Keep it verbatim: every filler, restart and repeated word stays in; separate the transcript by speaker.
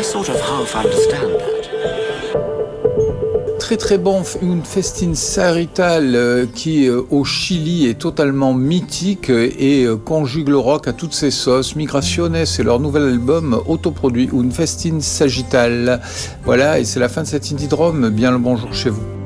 Speaker 1: sort of half understand that.
Speaker 2: Très très bon, un festin sarrital euh, qui euh, au Chili est totalement mythique et euh, conjugue le rock à toutes ses sauces. Migraciones, c'est leur nouvel album autoproduit, un festin sagittal. Voilà, et c'est la fin de cet Indie Drum. Bien le bonjour chez vous.